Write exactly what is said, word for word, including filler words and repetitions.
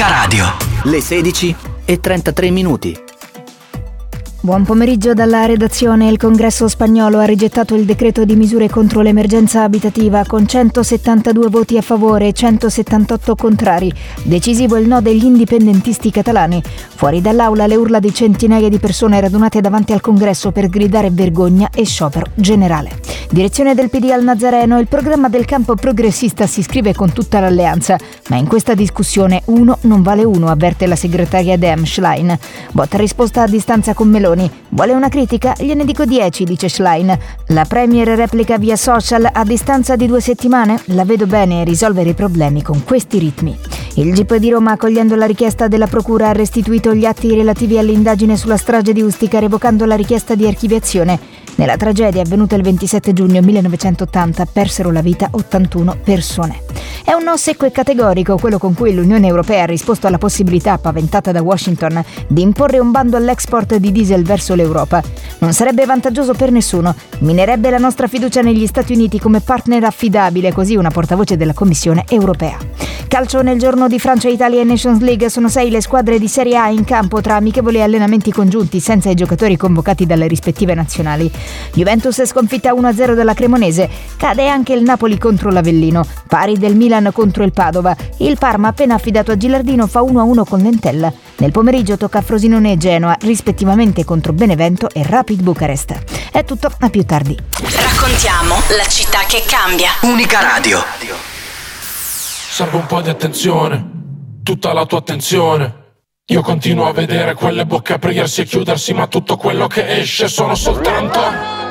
Unica Radio. Le sedici e trentatré minuti. Buon pomeriggio dalla redazione. Il Congresso spagnolo ha rigettato il decreto di misure contro l'emergenza abitativa con centosettantadue voti a favore e centosettantotto contrari. Decisivo il no degli indipendentisti catalani. Fuori dall'aula le urla di centinaia di persone radunate davanti al Congresso per gridare vergogna e sciopero generale. Direzione del P D al Nazareno, il programma del campo progressista si scrive con tutta l'alleanza, ma in questa discussione uno non vale uno, avverte la segretaria Dem Schlein. Botta risposta a distanza con Meloni. Vuole una critica? Gliene dico dieci, dice Schlein. La Premier replica via social: a distanza di due settimane? La vedo bene risolvere i problemi con questi ritmi. Il G I P di Roma, accogliendo la richiesta della Procura, ha restituito gli atti relativi all'indagine sulla strage di Ustica, revocando la richiesta di archiviazione. Nella tragedia avvenuta il ventisette giugno millenovecentottanta persero la vita ottantuno persone. È un no secco e categorico quello con cui l'Unione Europea ha risposto alla possibilità paventata da Washington di imporre un bando all'export di diesel verso l'Europa. Non sarebbe vantaggioso per nessuno, minerebbe la nostra fiducia negli Stati Uniti come partner affidabile, così una portavoce della Commissione Europea. Calcio nel giorno di Francia-Italia e Nations League, sono sei le squadre di Serie A in campo tra amichevoli e allenamenti congiunti senza i giocatori convocati dalle rispettive nazionali. Juventus è sconfitta uno a zero dalla Cremonese, cade anche il Napoli contro l'Avellino, pari del Milan contro il Padova. Il Parma, appena affidato a Gilardino, fa uno a uno con l'Entella. Nel pomeriggio tocca a Frosinone e Genoa, rispettivamente contro Benevento e Rapid Bucarest. È tutto, a più tardi. Raccontiamo la città che cambia. Unica Radio. Serve un po' di attenzione, tutta la tua attenzione. Io continuo a vedere quelle bocche aprirsi e chiudersi, ma tutto quello che esce sono soltanto